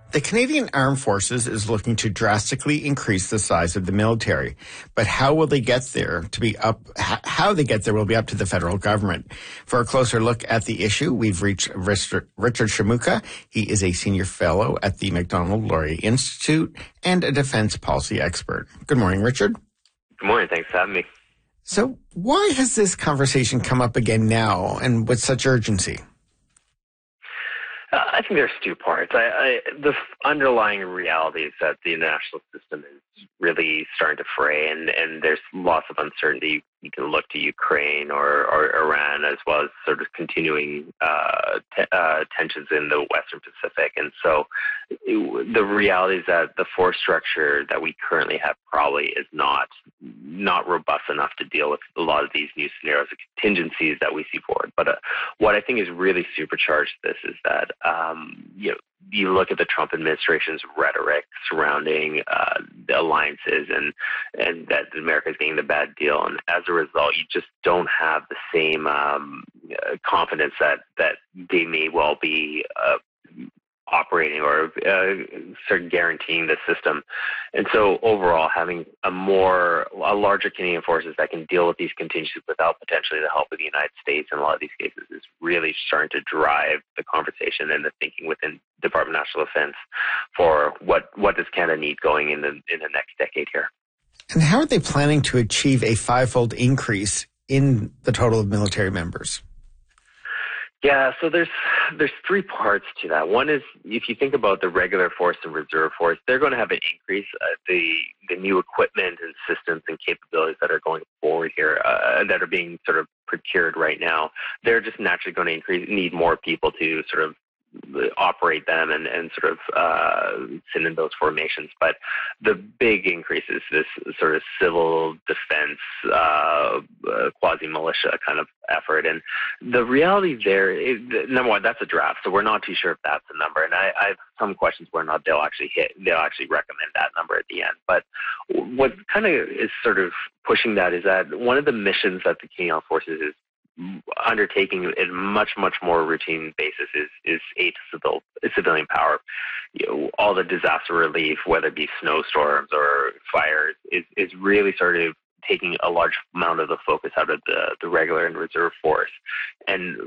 The Canadian Armed Forces is looking to drastically increase the size of the military, but how will they get there how they get there will be up to the federal government. For a closer look at the issue, we've reached Richard Shamuka. He is a senior fellow at the Macdonald-Laurier Institute and a defense policy expert. Good morning, Richard. Good morning. Thanks for having me. So why has this conversation come up again now and with such urgency? I think there's two parts. The underlying reality is that the international system is really starting to fray, and there's lots of uncertainty. You can look to Ukraine or Iran, as well as sort of continuing tensions in the Western Pacific. And so the reality is that the force structure that we currently have probably is not robust enough to deal with a lot of these new scenarios and contingencies that we see forward. But what I think is really supercharged this is that you look at the Trump administration's rhetoric surrounding the alliances and that America is getting the bad deal, and as a result, you just don't have the same confidence that they may well be operating or sort of guaranteeing the system. And so overall, having a larger Canadian forces that can deal with these contingencies without potentially the help of the United States in a lot of these cases is really starting to drive the conversation and the thinking within Department of National Defense for what does Canada need going in the next decade here. And how are they planning to achieve a fivefold increase in the total of military members? Yeah, so there's three parts to that. One is, if you think about the regular force and reserve force, they're going to have an increase. The new equipment and systems and capabilities that are going forward here, that are being sort of procured right now, they're just naturally going to need more people to sort of operate them and sort of sit in those formations. But the big increase is this sort of civil defense, quasi-militia kind of effort. And the reality there is, number one, that's a draft, so we're not too sure if that's the number. And I have some questions whether or not they'll actually recommend that number at the end. But what kind of is sort of pushing that is that one of the missions that the Canadian Armed Forces is undertaking in much more routine basis is aid to civilian power. All the disaster relief, whether it be snowstorms or fires, is really sort of taking a large amount of the focus out of the regular and reserve force. And